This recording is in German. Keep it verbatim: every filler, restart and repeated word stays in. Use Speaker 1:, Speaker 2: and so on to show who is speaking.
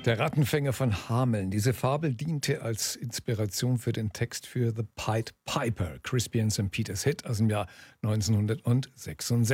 Speaker 1: Der Rattenfänger von Hameln. Diese Fabel diente als Inspiration für den Text für The Pied Piper, Crispy and Saint Peters Hit aus dem Jahr neunzehnhundertsechsundsechzig.